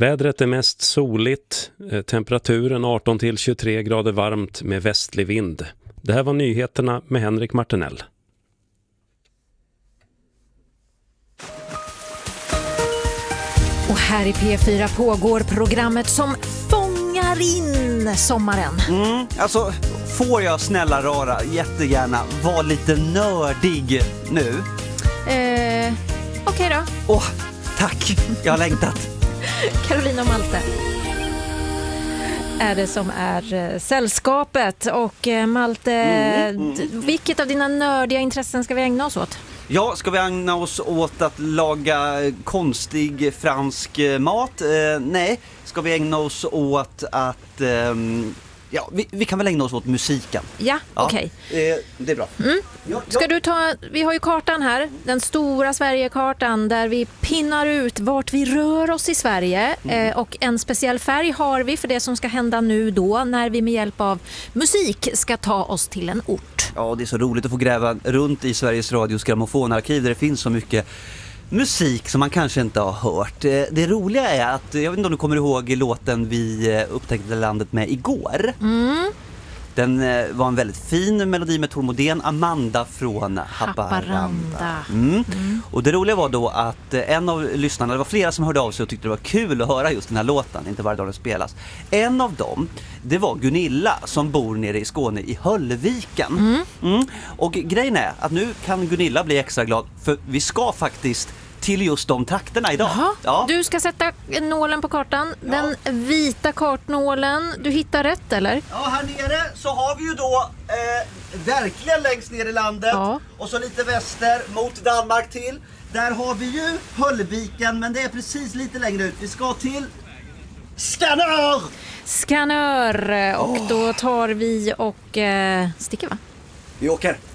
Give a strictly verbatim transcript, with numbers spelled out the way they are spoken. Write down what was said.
Vädret är mest soligt, temperaturen arton till tjugotre grader varmt med västlig vind. Det här var nyheterna med Henrik Martinell. Och här i P fyra pågår programmet som fångar in sommaren. Mm, alltså, får jag snälla rara jättegärna vara lite nördig nu? Eh, Okej okay då. Åh, oh, tack. Jag har längtat. Carolina och Malte är det som är eh, sällskapet. Och eh, Malte, mm, mm, d- vilket av dina nördiga intressen ska vi ägna oss åt? Ja, ska vi ägna oss åt att laga konstig fransk mat? Eh, nej, ska vi ägna oss åt att... Ehm, ja, vi, vi kan väl ägna oss åt musiken. Ja, ja. Okej. Okay. Eh, det är bra. Mm. Ja, ska ja. du ta... Vi har ju kartan här, den stora Sverigekartan, där vi pinnar ut vart vi rör oss i Sverige. Mm. Eh, och en speciell färg har vi för det som ska hända nu då, när vi med hjälp av musik ska ta oss till en ort. Ja, det är så roligt att få gräva runt i Sveriges Radios grammofonarkiv där det finns så mycket musik som man kanske inte har hört. Det roliga är att, jag vet inte om du kommer ihåg låten vi upptäckte landet med igår. Mm. Den var en väldigt fin melodi med Tor Modén, Amanda från Haparanda. Haparanda. Mm. Mm. Och det roliga var då att en av lyssnarna, det var flera som hörde av sig och tyckte det var kul att höra just den här låten, inte varje dag den spelas. En av dem, det var Gunilla som bor nere i Skåne i Höllviken. Mm. Mm. Och grejen är att nu kan Gunilla bli extra glad, för vi ska faktiskt till just de trakterna idag. Ja. Du ska sätta nålen på kartan. Ja. Den vita kartnålen. Du hittar rätt, eller? Ja, här nere så har vi ju då eh, verkligen längst ner i landet. Ja. Och så lite väster mot Danmark till. Där har vi ju Höllviken, men det är precis lite längre ut. Vi ska till Skanör! Skanör. Och oh. Då tar vi och eh, sticker, va? Vi åker.